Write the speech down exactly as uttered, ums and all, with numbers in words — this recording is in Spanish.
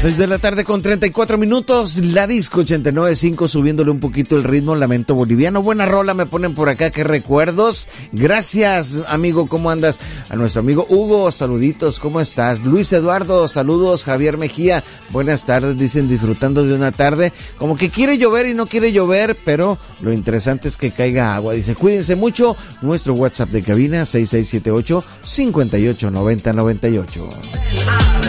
seis de la tarde con treinta y cuatro minutos, la disco ochenta y nueve punto cinco subiéndole un poquito el ritmo, Lamento Boliviano. Buena rola me ponen por acá, qué recuerdos. Gracias, amigo, ¿cómo andas? A nuestro amigo Hugo, saluditos, ¿cómo estás? Luis Eduardo, saludos. Javier Mejía, buenas tardes, dicen disfrutando de una tarde. Como que quiere llover y no quiere llover, pero lo interesante es que caiga agua. Dice, cuídense mucho. Nuestro WhatsApp de cabina seis seis siete ocho, cinco ocho nueve cero nueve ocho.